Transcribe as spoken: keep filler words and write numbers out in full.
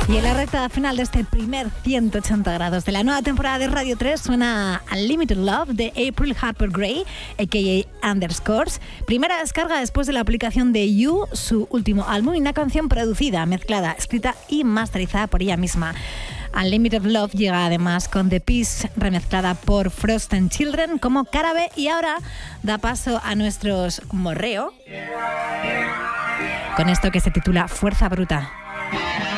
Y en la recta final de este primer ciento ochenta grados de la nueva temporada de Radio tres suena Unlimited Love de April Harper Gray, a k a. Underscores. Primera descarga después de la aplicación de You, su último álbum, y una canción producida, mezclada, escrita y masterizada por ella misma. Unlimited Love llega además con The Peace, remezclada por Frost and Children como cara be, y ahora da paso a nuestros morreo con esto que se titula Fuerza Bruta.